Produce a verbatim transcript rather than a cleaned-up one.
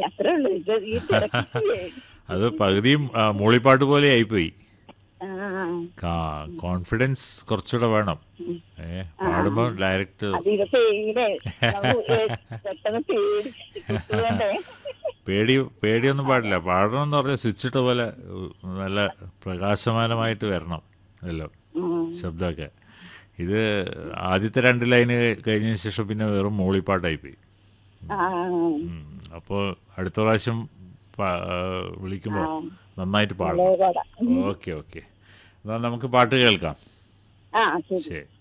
അത്രേ ഉള്ളൂ. ഇത് ഈ തിരക്കില്ലേ. അത് പകുതിയും ആ, മൂളിപ്പാട്ട് പോലെ ആയിപ്പോയി. ആ കോൺഫിഡൻസ് കുറച്ചുകൂടെ വേണം. ഉം. ഏ ആ പാടുമ്പോൾ ഡയറക്റ്റ് അത് ഇത് പേടിയില്ലേ, നമുക്ക് ഏ- പെട്ടെന്ന് പേടി കിട്ടുവേണ്ടേ. പേടി പേടിയൊന്നും പാടില്ല. പാടണം എന്ന് പറഞ്ഞാൽ സ്വിച്ചിട്ട പോലെ ഉം, നല്ല പ്രകാശമാനമായിട്ട് വരണം എല്ലാം ഉം. ശബ്ദമൊക്കെ. ഇത് ആദ്യത്തെ രണ്ട് ലൈന് കഴിഞ്ഞതിന് ശേഷം പിന്നെ വെറും മൂളിപ്പാട്ടായിപ്പോയി. ആ അപ്പോൾ അടുത്ത പ്രാവശ്യം പാ- ആ, വിളിക്കുമ്പോൾ നന്നായിട്ട് നല്ല പാടണം. പാടാം. Okay okay. എന്നാൽ നമുക്ക് പാട്ട് കേൾക്കാം. ആ ശരി. ശരി.